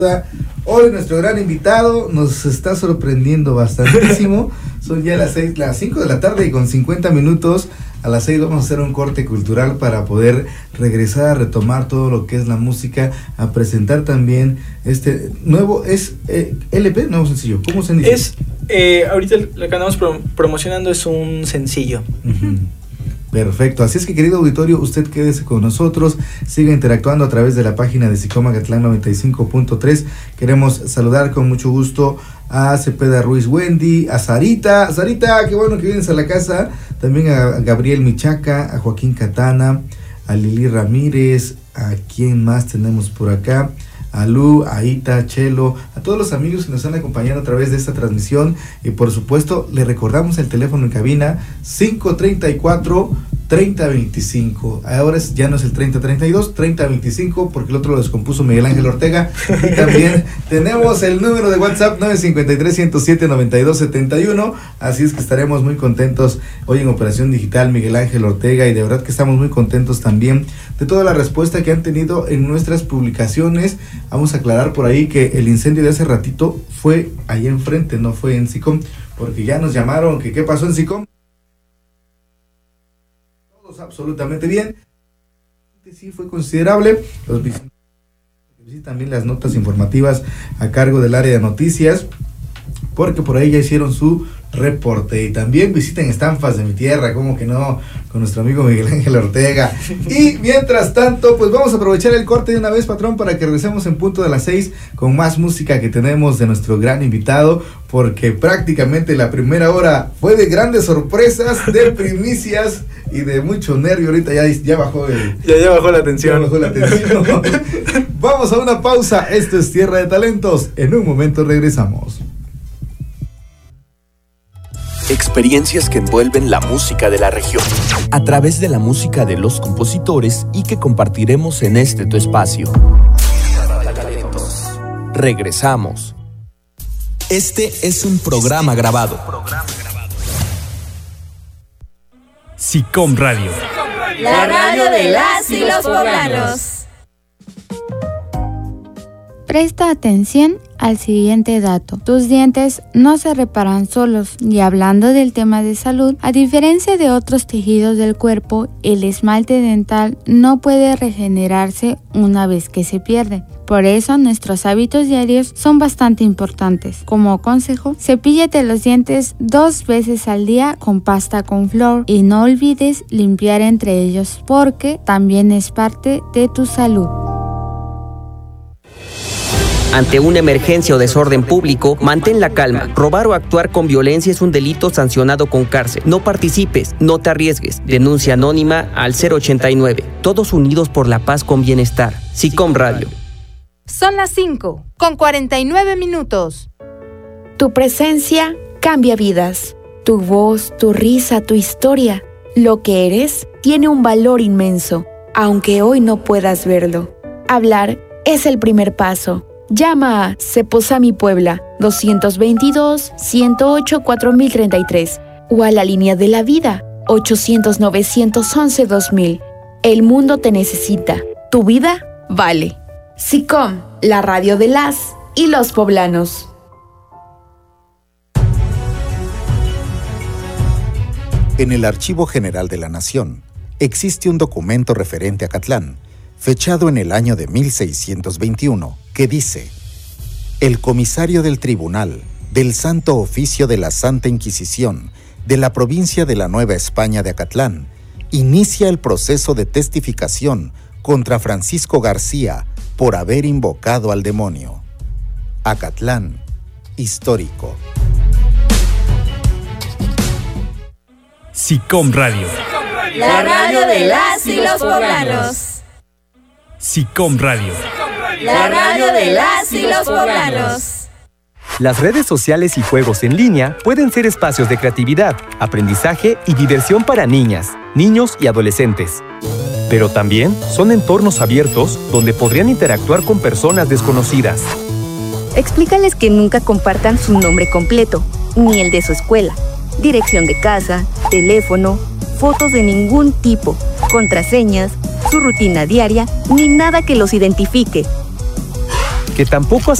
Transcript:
Hoy nuestro gran invitado nos está sorprendiendo bastantísimo. Son ya las 5 de la tarde y con 50 minutos. A las 6 vamos a hacer un corte cultural para poder regresar a retomar todo lo que es la música, a presentar también este nuevo, LP, nuevo sencillo. ¿Cómo se dice? Ahorita lo que andamos promocionando es un sencillo. Perfecto, así es que querido auditorio, usted quédese con nosotros, siga interactuando a través de la página de SICOM Acatlán 95.3. Queremos saludar con mucho gusto a Cepeda Ruiz Wendy, a Sarita, qué bueno que vienes a la casa, también a Gabriel Michaca, a Joaquín Catana, a Lili Ramírez, a quién más tenemos por acá, a Lu, a Ita, Chelo, a todos los amigos que nos están acompañando a través de esta transmisión. Y por supuesto, le recordamos el teléfono en cabina 534-3025. Ahora ya no es el 3032, 3025, porque el otro lo descompuso Miguel Ángel Ortega. Y también tenemos el número de WhatsApp 953-107-9271. Así es que estaremos muy contentos hoy en Operación Digital, Miguel Ángel Ortega, y de verdad que estamos muy contentos también de toda la respuesta que han tenido en nuestras publicaciones. Vamos a aclarar por ahí que el incendio de hace ratito fue allá enfrente, no fue en SICOM, porque ya nos llamaron que qué pasó en SICOM. Todos absolutamente bien. Sí fue considerable. Los visitan también las notas informativas a cargo del área de noticias, porque por ahí ya hicieron su reporte. Y también visiten Estampas de mi Tierra, como que no, con nuestro amigo Miguel Ángel Ortega. Y mientras tanto, pues vamos a aprovechar el corte de una vez, patrón, para que regresemos en punto de las 6 con más música que tenemos de nuestro gran invitado, porque prácticamente la primera hora fue de grandes sorpresas, de primicias y de mucho nervio. Ahorita ya bajó ya bajó la tensión. Vamos a una pausa. Esto es Tierra de Talentos. En un momento regresamos. Experiencias que envuelven la música de la región, a través de la música de los compositores y que compartiremos en este tu espacio. Regresamos. Este es un programa grabado. SICOM Radio. La radio de las y los poblanos. Presta atención al siguiente dato. Tus dientes no se reparan solos. Y hablando del tema de salud, a diferencia de otros tejidos del cuerpo, el esmalte dental no puede regenerarse una vez que se pierde. Por eso nuestros hábitos diarios son bastante importantes. Como consejo, cepíllate los dientes 2 veces al día con pasta con flúor y no olvides limpiar entre ellos, porque también es parte de tu salud. Ante una emergencia o desorden público, mantén la calma. Robar o actuar con violencia es un delito sancionado con cárcel. No participes, no te arriesgues. Denuncia anónima al 089. Todos unidos por la paz con bienestar. SICOM Radio. Son las 5 con 49 minutos. Tu presencia cambia vidas. Tu voz, tu risa, tu historia. Lo que eres tiene un valor inmenso, aunque hoy no puedas verlo. Hablar es el primer paso. Llama a Ceposami Puebla 222-108-4033 o a la línea de la vida 800-911-2000. El mundo te necesita. Tu vida vale. SICOM, la radio de las y los poblanos. En el Archivo General de la Nación existe un documento referente a Acatlán, fechado en el año de 1621, que dice: el comisario del Tribunal del Santo Oficio de la Santa Inquisición de la provincia de la Nueva España de Acatlán inicia el proceso de testificación contra Francisco García por haber invocado al demonio. Acatlán, histórico. SICOM Radio. La radio de las y los poblanos. SICOM Radio. La radio de las y los poblanos. Las redes sociales y juegos en línea pueden ser espacios de creatividad, aprendizaje y diversión para niñas, niños y adolescentes. Pero también son entornos abiertos donde podrían interactuar con personas desconocidas. Explícales que nunca compartan su nombre completo, ni el de su escuela, dirección de casa, teléfono, fotos de ningún tipo, contraseñas, su rutina diaria, ni nada que los identifique. que tampoco